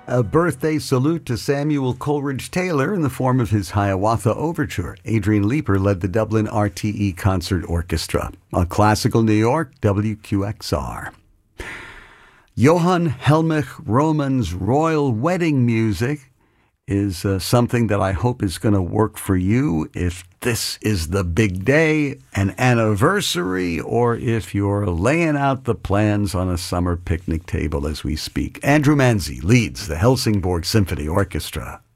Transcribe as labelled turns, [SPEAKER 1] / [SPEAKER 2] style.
[SPEAKER 1] A birthday salute to Samuel Coleridge Taylor in the form of his Hiawatha Overture. Adrian Leeper led the Dublin RTE Concert Orchestra. On Classical New York, WQXR. Johann Helmich Roman's Royal Wedding Music is something that I hope is going to work for you if this is the big day, an anniversary, or if you're laying out the plans on a summer picnic table as we speak. Andrew Manzi leads the Helsingborg Symphony Orchestra.